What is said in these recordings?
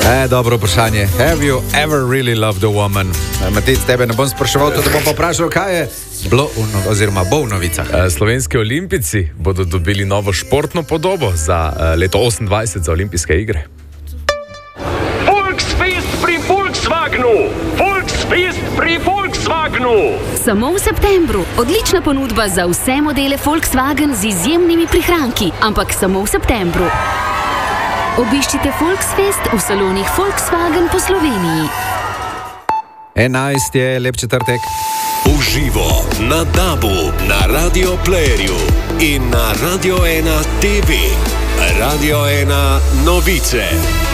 Dobro vprašanje. Have you ever really loved a woman? Matic, tebe ne bom spraševal, to bom poprašal, kaj je bilo bo v novicah. Slovenski olimpijci bodo dobili novo športno podobo za leto 28 za olimpijske igre. Volksfest pri Volkswagenu! Volksfest pri Volkswagenu! Samo v septembru. Odlična ponudba za vse modele Volkswagen z izjemnimi prihranki, ampak samo v septembru. Obiščite Volksfest v salonih Volkswagen po Sloveniji. 11 je lep četrtek. Uživo na DAB-u, na Radio Playerju in na Radio 1 TV. Radio 1 novice.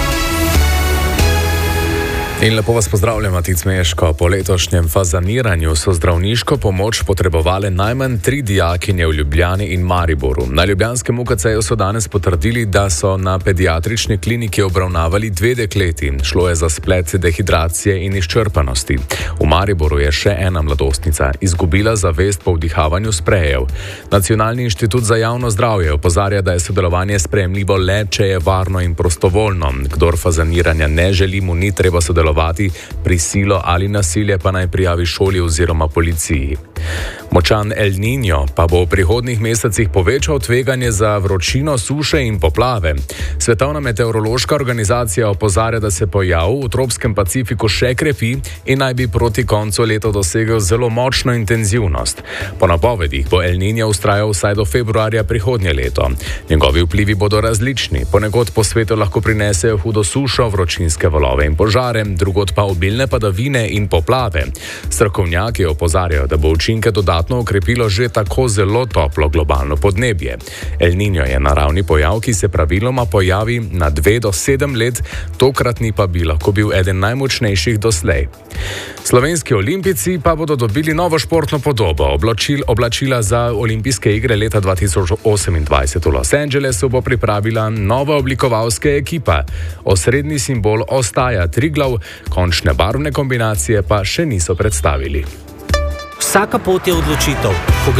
In lepo vas pozdravljam, Matic Meško. Po letošnjem fazaniranju so zdravniško pomoč potrebovale najmanj 3 dijakinje v Ljubljani in Mariboru. Na ljubljanskem UKC-ju so danes potrdili, da so na pediatrični kliniki obravnavali 2 dekleti. Šlo je za splet dehidracije in izčrpanosti. V Mariboru je še ena mladostnica izgubila zavest po vdihavanju sprejev. Nacionalni inštitut za javno zdravje opozarja, da je sodelovanje sprejemljivo le, če je varno in prostovoljno. Kdor fazaniranja ne želi, mu ni treba sodelovati, prisilo ali nasilje pa naj prijavi šoli oziroma policiji. Močan El Niño pa bo v prihodnjih mesecih povečal tveganje za vročino, suše in poplave. Svetovna meteorološka organizacija opozarja, da se pojav v tropskem Pacifiku še krepi in naj bi proti koncu leta dosegel zelo močno intenzivnost. Po napovedih bo El Niño vztrajal vsaj do februarja prihodnje leto. Njegovi vplivi bodo različni. Ponekod po svetu lahko prinesejo hudo sušo, vročinske valove in požare, drugod pa obilne padavine in poplave. Strokovnjaki opozarjajo, da bo učinke dodatno okrepilo že tako zelo toplo globalno podnebje. El Niño je naravni pojav, ki se praviloma pojavi na 2 do 7 let, tokratni pa bi lahko bil eden najmočnejših doslej. Slovenski olimpijci pa bodo dobili novo športno podobo. Oblačila za olimpijske igre leta 2028 v Los Angelesu bo pripravila nova oblikovalska ekipa. Osrednji simbol ostaja Triglav, končne barvne kombinacije pa še niso predstavili. Vsaka pot je odločitev. Ko